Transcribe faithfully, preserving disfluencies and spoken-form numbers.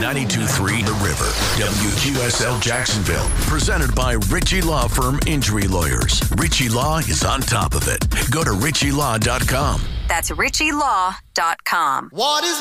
ninety-two point three The River, W Q S L Jacksonville. Presented by Ritchie Law Firm Injury Lawyers. Ritchie Law is on top of it. Go to ritchie law dot com. That's ritchie law dot com. What is